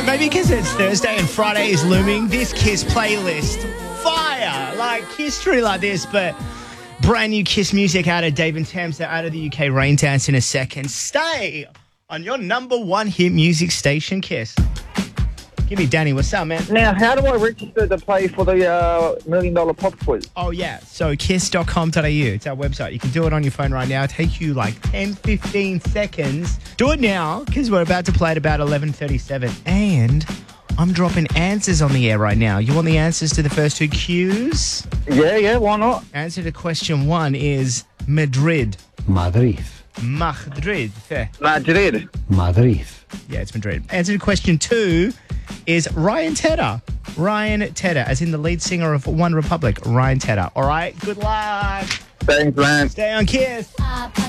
Maybe because it's Thursday and Friday is looming, this Kiss playlist, fire! Like history like this, but brand new Kiss music out of Dave and Thames. They're out of the UK. Rain Dance in a second. Stay on your number one hit music station, Kiss. Give me Danny. What's up, man? Now, how do I register to play for the $1 Million Pop Quiz? Oh, yeah. So kiss.com.au. It's our website. You can do it on your phone right now. It'll take you like 10, 15 seconds. Do it now because we're about to play at about 11:37. And I'm dropping answers on the air right now. You want the answers to the first two cues? Yeah, why not? Answer to question one is Madrid. Madrid. Madrid. Madrid. Madrid. Yeah, it's Madrid. Answer to question two is Ryan Tedder. Ryan Tedder, as in the lead singer of One Republic, Ryan Tedder. All right, good luck. Thanks, man. Stay on Kiss.